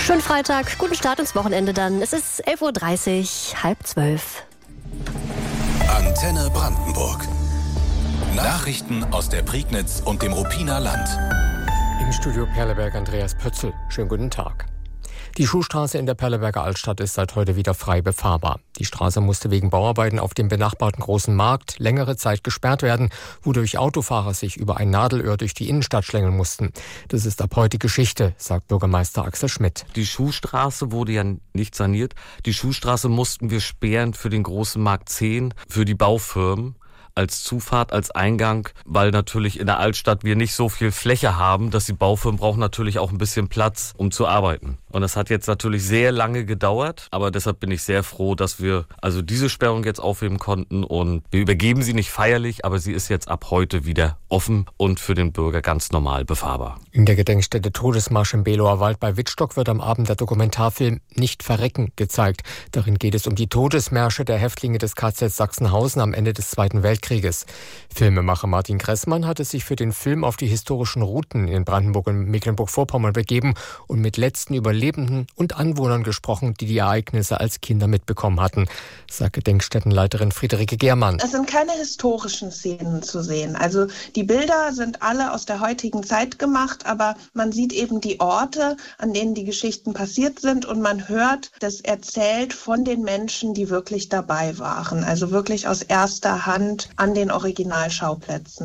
Schönen Freitag, guten Start ins Wochenende dann. Es ist 11.30 Uhr, 11:30. Antenne Brandenburg. Nachrichten aus der Prignitz und dem Ruppiner Land. Im Studio Perleberg Andreas Pötzl. Schönen guten Tag. Die Schuhstraße in der Perleberger Altstadt ist seit heute wieder frei befahrbar. Die Straße musste wegen Bauarbeiten auf dem benachbarten großen Markt längere Zeit gesperrt werden, wodurch Autofahrer sich über ein Nadelöhr durch die Innenstadt schlängeln mussten. Das ist ab heute Geschichte, sagt Bürgermeister Axel Schmidt. Die Schuhstraße wurde ja nicht saniert. Die Schuhstraße mussten wir sperren für den großen Markt 10, für die Baufirmen. Als Zufahrt, als Eingang, weil natürlich in der Altstadt wir nicht so viel Fläche haben, dass die Baufirmen brauchen natürlich auch ein bisschen Platz, um zu arbeiten. Und das hat jetzt natürlich sehr lange gedauert, aber deshalb bin ich sehr froh, dass wir also diese Sperrung jetzt aufheben konnten und wir übergeben sie nicht feierlich, aber sie ist jetzt ab heute wieder offen und für den Bürger ganz normal befahrbar. In der Gedenkstätte Todesmarsch im Belower Wald bei Wittstock wird am Abend der Dokumentarfilm Nicht verrecken gezeigt. Darin geht es um die Todesmärsche der Häftlinge des KZ Sachsenhausen am Ende des Zweiten Weltkrieges. Filmemacher Martin Kressmann hatte sich für den Film auf die historischen Routen in Brandenburg und Mecklenburg-Vorpommern begeben und mit letzten Überlebenden und Anwohnern gesprochen, die die Ereignisse als Kinder mitbekommen hatten, sagt Gedenkstättenleiterin Friederike Gehrmann. Es sind keine historischen Szenen zu sehen. Also die Bilder sind alle aus der heutigen Zeit gemacht, aber man sieht eben die Orte, an denen die Geschichten passiert sind und man hört das erzählt von den Menschen, die wirklich dabei waren. Also wirklich aus erster Hand an den Originalschauplätzen.